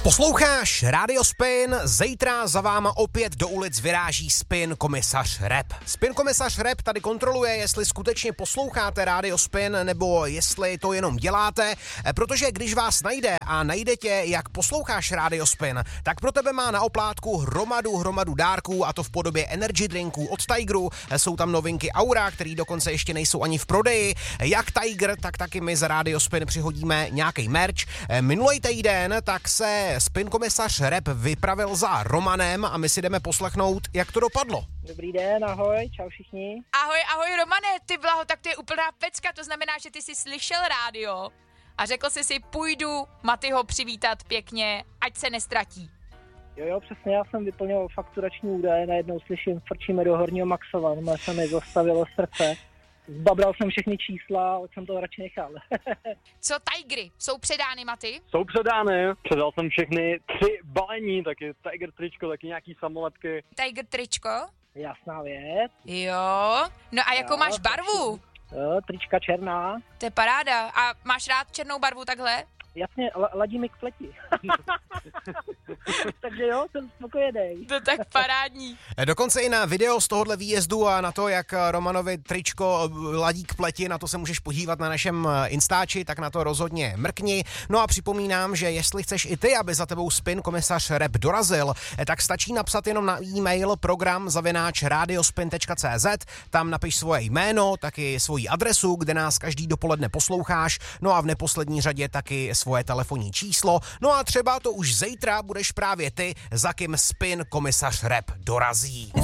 Posloucháš Radio Spin, zítra za váma opět do ulic vyráží Spin komisař Rap. Spin komisař Rap tady kontroluje, jestli skutečně posloucháte Radio Spin, nebo jestli to jenom děláte, protože když vás najde a najde tě, jak posloucháš Radio Spin, tak pro tebe má na oplátku hromadu dárků, a to v podobě energy drinků od Tigeru. Jsou tam novinky Aura, který dokonce ještě nejsou ani v prodeji. Jak Tiger, tak taky my za Radio Spin přihodíme nějaký merch. Minulý týden tak se Spin komisař Rap vypravil za Romanem a my si jdeme poslechnout, jak to dopadlo. Dobrý den, ahoj, čau všichni. Ahoj Romane, ty blaho, tak to je úplná pecka, to znamená, že ty jsi slyšel rádio a řekl jsi si, půjdu Matyho přivítat pěkně, ať se nestratí. Jo, přesně, já jsem vyplňoval fakturační údaje, najednou slyším, frčíme do Horního Maxova, no se mi zastavilo srdce. Zbabral jsem všechny čísla, ale jsem to radši nechal. Co Tigery, jsou předány, Maty? Jsou předány, předal jsem všechny 3 balení, taky Tiger tričko, taky nějaký samolepky. Tiger tričko? Jasná věc. Jo, no a jakou máš barvu? Jo, trička černá. To je paráda. A máš rád černou barvu takhle? Jasně, ladí mi k pleti. Takže jo, jsem spokojený. To tak parádní. Dokonce i na video z tohohle výjezdu a na to, jak Romanovi tričko ladí k pleti, na to se můžeš podívat na našem Instači, tak na to rozhodně mrkni. No a připomínám, že jestli chceš i ty, aby za tebou Spin komisař Rap dorazil, tak stačí napsat jenom na e-mail program@radiospin.cz, tam napiš svoje jméno, taky svoji adresu, kde nás každý dopoledne posloucháš, no a v neposlední řadě taky svoje telefonní číslo, no a třeba to už zítra budeš právě ty, za kým Spin komisař Rap dorazí.